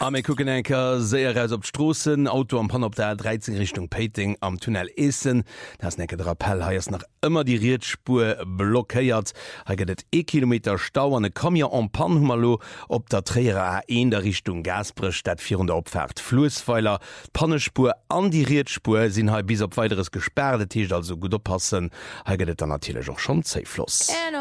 Am gucken enker sehr aus op Strossen, Auto am Pan op der 13 Richtung Peting am Tunnel Essen. Das necke der Appell heiers nach immer die Rietspur blockéiert. Ha gët 1 Kilometer Stau an kom ja an Panhummerlo op der Träer A1 der Richtung Gasbrech dat 400 opfährt. Flusspfeiler, Pannespur an die Rietspur sinn ha bis op weiteres gesperrte Tisch also gut oppassen. Ha gët dann natürlich auch schon Zeitfluss.